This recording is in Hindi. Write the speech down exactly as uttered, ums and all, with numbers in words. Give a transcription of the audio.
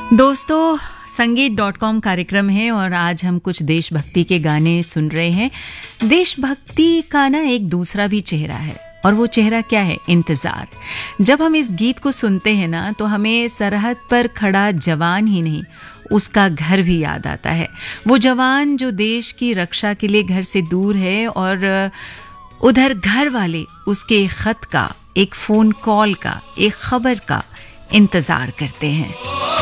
दोस्तों, संगीत डॉट कॉम कार्यक्रम है और आज हम कुछ देशभक्ति के गाने सुन रहे हैं। देशभक्ति का ना एक दूसरा भी चेहरा है और वो चेहरा क्या है? इंतज़ार। जब हम इस गीत को सुनते हैं ना तो हमें सरहद पर खड़ा जवान ही नहीं, उसका घर भी याद आता है। वो जवान जो देश की रक्षा के लिए घर से दूर है और उधर घर वाले उसके खत का, एक फ़ोन कॉल का, एक खबर का इंतज़ार करते हैं।